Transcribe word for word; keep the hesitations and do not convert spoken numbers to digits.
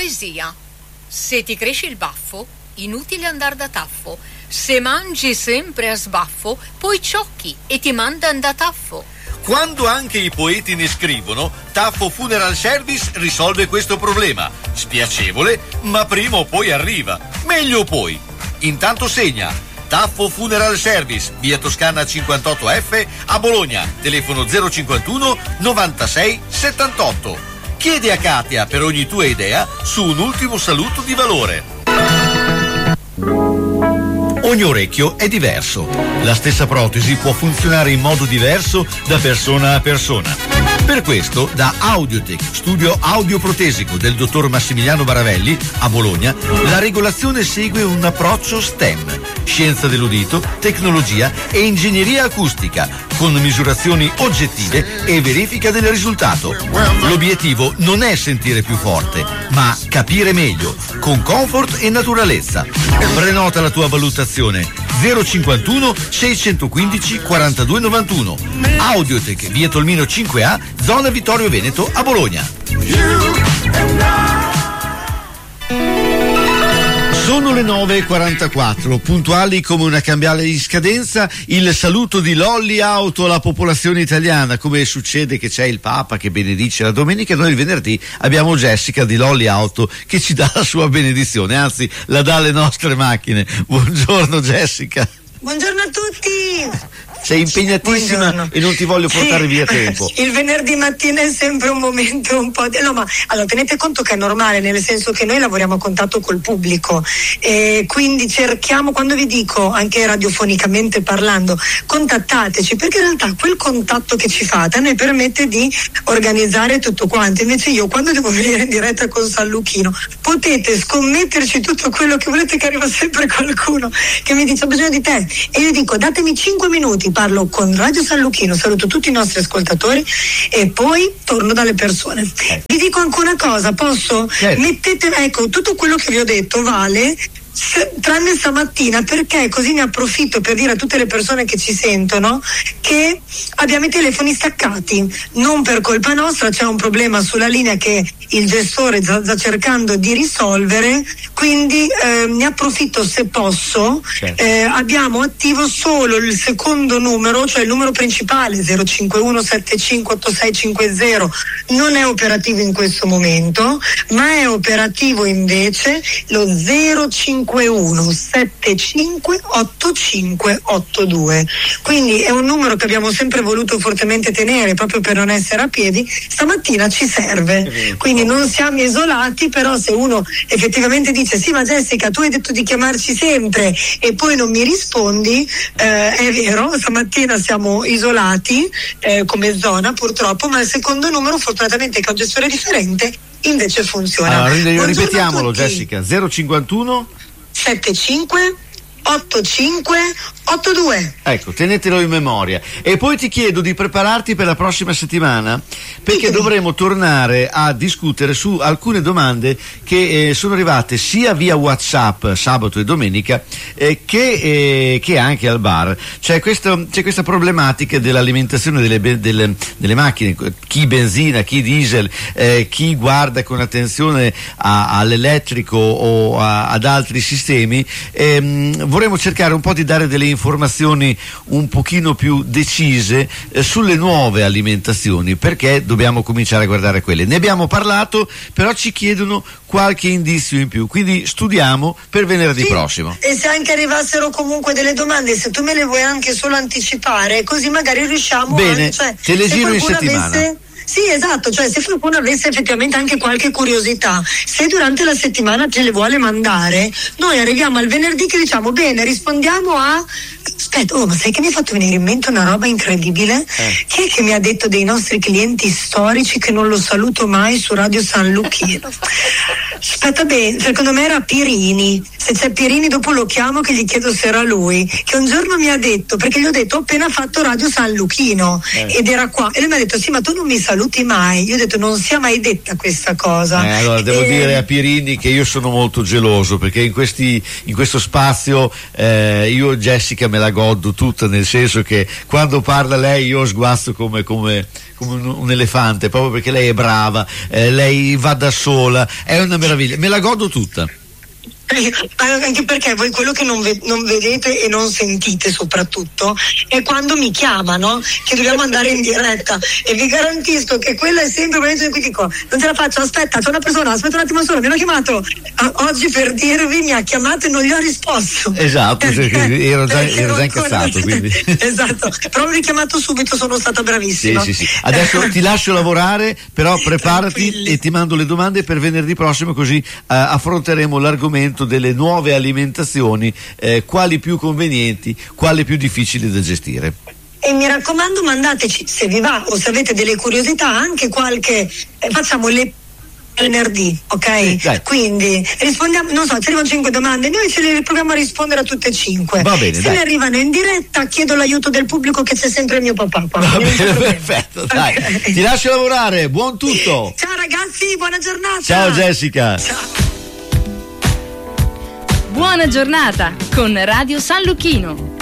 Poesia. Se ti cresce il baffo, inutile andar da taffo. Se mangi sempre a sbaffo, poi ciocchi e ti mandan da taffo. Quando anche i poeti ne scrivono, Taffo Funeral Service risolve questo problema. Spiacevole, ma prima o poi arriva. Meglio poi. Intanto segna. Taffo Funeral Service, via Toscana cinquantotto F a Bologna. Telefono zero cinquantuno novantasei settantotto. Chiedi a Katia per ogni tua idea su un ultimo saluto di valore. Ogni orecchio è diverso. La stessa protesi può funzionare in modo diverso da persona a persona. Per questo, da Audiotech, studio audioprotesico del dottor Massimiliano Baravelli, a Bologna, la regolazione segue un approccio STEM, scienza dell'udito, tecnologia e ingegneria acustica, con misurazioni oggettive e verifica del risultato. L'obiettivo non è sentire più forte, ma capire meglio, con comfort e naturalezza. Prenota la tua valutazione zero cinquantuno seicentoquindici quarantadue novantuno. Audiotech, via Tolmino cinque A, zona Vittorio Veneto a Bologna. Sono le nove e quarantaquattro, puntuali come una cambiale in scadenza, il saluto di Lolli Auto alla popolazione italiana. Come succede che c'è il Papa che benedice la domenica, noi il venerdì abbiamo Jessica di Lolli Auto che ci dà la sua benedizione, anzi la dà alle nostre macchine. Buongiorno Jessica. Buongiorno a tutti. Sei impegnatissima. Buongiorno. E non ti voglio portare sì. via tempo. Il venerdì mattina è sempre un momento un po' di... No, ma allora tenete conto che è normale, nel senso che noi lavoriamo a contatto col pubblico e quindi cerchiamo, quando vi dico anche radiofonicamente parlando, contattateci, perché in realtà quel contatto che ci fate a noi permette di organizzare tutto quanto. Invece io quando devo venire in diretta con San Lucchino potete scommetterci tutto quello che volete, che arriva sempre qualcuno che mi dice ho bisogno di te e io dico datemi cinque minuti, parlo con Radio San Lucchino, saluto tutti i nostri ascoltatori e poi torno dalle persone. Eh. Vi dico anche una cosa, posso? Eh. Mettete, ecco, tutto quello che vi ho detto vale S- tranne stamattina, perché così ne approfitto per dire a tutte le persone che ci sentono che abbiamo i telefoni staccati, non per colpa nostra, c'è un problema sulla linea che il gestore sta, sta cercando di risolvere, quindi eh, ne approfitto se posso. Certo. eh, abbiamo attivo solo il secondo numero, cioè il numero principale zero cinque uno sette cinque otto sei cinque zero, non è operativo in questo momento, ma è operativo invece lo zero cinque uno sette cinque otto cinque otto due, quindi è un numero che abbiamo sempre voluto fortemente tenere proprio per non essere a piedi. Stamattina ci serve, quindi non siamo isolati, però se uno effettivamente dice sì ma Jessica tu hai detto di chiamarci sempre e poi non mi rispondi, eh, è vero, stamattina siamo isolati eh, come zona purtroppo, ma il secondo numero fortunatamente che è un gestore differente invece funziona. Allora, ripetiamolo Jessica, zero cinquantuno sette cinque otto cinque otto due. Ecco, tenetelo in memoria. E poi ti chiedo di prepararti per la prossima settimana, perché dovremo tornare a discutere su alcune domande che eh, sono arrivate sia via WhatsApp sabato e domenica eh, che, eh, che anche al bar. C'è, questo, c'è questa problematica dell'alimentazione delle, delle, delle macchine, chi benzina, chi diesel, eh, chi guarda con attenzione a, all'elettrico o a, ad altri sistemi. Ehm, vorremmo cercare un po' di dare delle informazioni un pochino più decise eh, sulle nuove alimentazioni, perché dobbiamo cominciare a guardare quelle. Ne abbiamo parlato, però ci chiedono qualche indizio in più, quindi studiamo per venerdì sì, prossimo. E se anche arrivassero comunque delle domande, se tu me le vuoi anche solo anticipare, così magari riusciamo. Bene, a, cioè, te le giro in settimana. Avesse... Sì, esatto, cioè se qualcuno avesse effettivamente anche qualche curiosità, se durante la settimana ce le vuole mandare, noi arriviamo al venerdì che diciamo bene, rispondiamo a... Aspetta, oh, ma sai che mi ha fatto venire in mente una roba incredibile? Eh. Chi è che mi ha detto dei nostri clienti storici che non lo saluto mai su Radio San Lucchino? Aspetta bene, secondo me era Pirini. se c'è Pirini dopo lo chiamo che gli chiedo se era lui, che un giorno mi ha detto, perché gli ho detto ho appena fatto Radio San Luchino eh. ed era qua, e lui mi ha detto sì ma tu non mi saluti mai, io ho detto non sia mai detta questa cosa. Eh, allora devo e... dire a Pirini che io sono molto geloso, perché in questi in questo spazio eh, io Jessica me la godo tutta, nel senso che quando parla lei io sguazzo come, come, come un, un elefante, proprio perché lei è brava, eh, lei va da sola, è una meraviglia, me la godo tutta. Anche perché voi quello che non, ve- non vedete e non sentite soprattutto è quando mi chiamano che dobbiamo andare in diretta, e vi garantisco che quella è sempre il momento in cui dico non ce la faccio, aspetta c'è una persona, aspetta un attimo solo, mi hanno chiamato ah, oggi per dirvi, mi ha chiamato e non gli ho risposto, esatto, perché ero già, perché ero già incazzato quindi. Esatto, però vi ho chiamato subito, sono stata bravissima. Sì, sì, sì. Adesso ti lascio lavorare, però preparati Tranquilli. E ti mando le domande per venerdì prossimo, così uh, affronteremo l'argomento delle nuove alimentazioni, eh, quali più convenienti, quali più difficili da gestire. E mi raccomando, mandateci, se vi va o se avete delle curiosità, anche qualche, eh, facciamo le venerdì, ok? Dai. Quindi rispondiamo, non so, ci arrivano cinque domande, noi ce le proviamo a rispondere a tutte e cinque. Va bene, se dai. ne arrivano in diretta, chiedo l'aiuto del pubblico, che c'è sempre il mio papà. Qua. Va Non c'è bene, problema. perfetto, dai. Okay. Ti lascio lavorare, buon tutto. Ciao ragazzi, buona giornata. Ciao Jessica. Ciao. Buona giornata con Radio San Luchino.